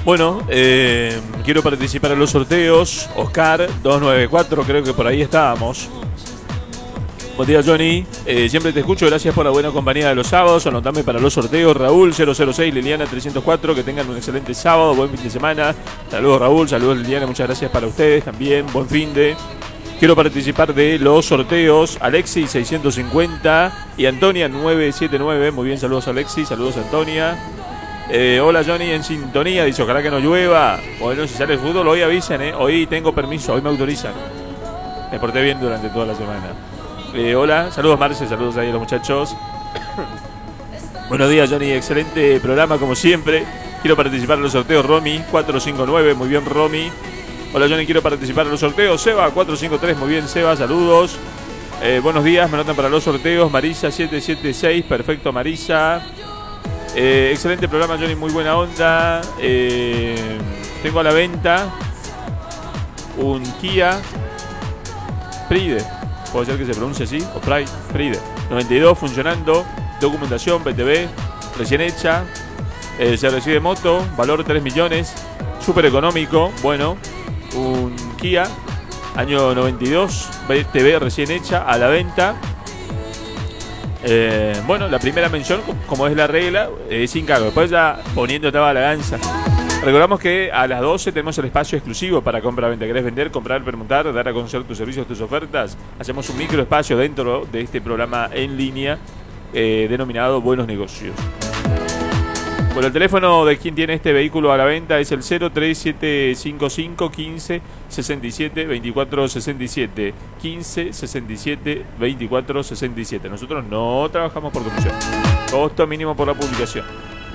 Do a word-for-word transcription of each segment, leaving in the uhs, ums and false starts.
Bueno, eh, quiero participar en los sorteos. Oscar doscientos noventa y cuatro, creo que por ahí estábamos. Buen día, Johnny. Eh, siempre te escucho, gracias por la buena compañía de los sábados. Anotame para los sorteos. Raúl cero cero seis, Liliana trescientos cuatro. Que tengan un excelente sábado, buen fin de semana. Saludos, Raúl. Saludos, Liliana. Muchas gracias para ustedes también. Buen fin de. Quiero participar de los sorteos. Alexis seiscientos cincuenta y Antonia novecientos setenta y nueve. Muy bien, saludos, Alexis. Saludos, Antonia. Eh, hola, Johnny, en sintonía. Dice, ojalá que no llueva. Bueno, si sale el fútbol, hoy avisen, ¿eh? Hoy tengo permiso, hoy me autorizan. Me porté bien durante toda la semana. Eh, hola, saludos, Marce, saludos ahí a los muchachos. Buenos días, Johnny, excelente programa como siempre. Quiero participar en los sorteos. Romy cuatrocientos cincuenta y nueve, muy bien, Romy. Hola, Johnny, quiero participar en los sorteos. Seba cuatrocientos cincuenta y tres, muy bien, Seba, saludos. Eh, buenos días, me anotan para los sorteos. Marisa setecientos setenta y seis, perfecto, Marisa. Eh, excelente programa, Johnny, muy buena onda. Eh, tengo a la venta un Kia Pride, puede ser que se pronuncie así, o Pride, Pride noventa y dos, funcionando, documentación, B T V, recién hecha, eh, se recibe moto, valor tres millones, súper económico. Bueno, un Kia, año noventa y dos, B T V recién hecha, a la venta. Eh, bueno, la primera mención, como es la regla, es sin cargo. Después ya poniendo toda la ganza. Recordamos que a las doce tenemos el espacio exclusivo para compra-venta. ¿Querés vender, comprar, preguntar, dar a conocer tus servicios, tus ofertas? Hacemos un microespacio dentro de este programa en línea eh, denominado Buenos Negocios. Bueno, el teléfono de quien tiene este vehículo a la venta es el cero tres siete cinco cinco, quince, sesenta y siete, veinticuatro sesenta y siete. quince, sesenta y siete, veinticuatro sesenta y siete. Nosotros no trabajamos por comisión. Costo mínimo por la publicación.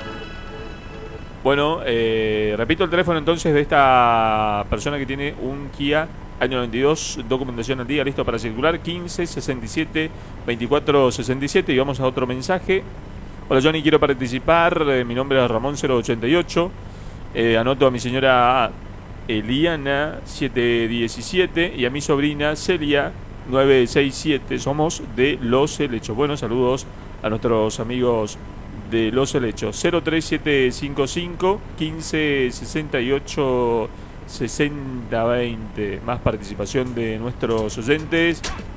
Bueno, eh, repito el teléfono entonces de esta persona que tiene un Kia año noventa y dos, documentación al día, listo para circular, quince, sesenta y siete, veinticuatro sesenta y siete. Y vamos a otro mensaje. Hola, Johnny, quiero participar. Eh, mi nombre es Ramón cero ochenta y ocho. Eh, anoto a mi señora Eliana siete diecisiete y a mi sobrina Celia nueve sesenta y siete. Somos de Los Helechos. Bueno, saludos a nuestros amigos de Los Helechos. cero tres siete cinco cinco, quince, sesenta y ocho, sesenta, veinte. Más participación de nuestros oyentes.